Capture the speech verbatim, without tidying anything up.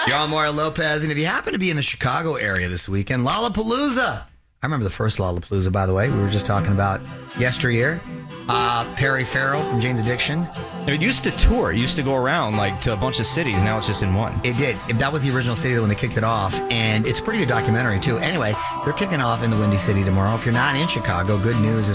You're on Mario Lopez, and if you happen to be in the Chicago area this weekend, Lollapalooza. I remember the first Lollapalooza, by the way. We were just talking about yesteryear. Uh, Perry Farrell from Jane's Addiction. It used to tour. It used to go around like to a bunch of cities. Now it's just in one. It did. That was the original city when they kicked it off, and it's a pretty good documentary, too. Anyway, they're kicking off in the Windy City tomorrow. If you're not in Chicago, good news is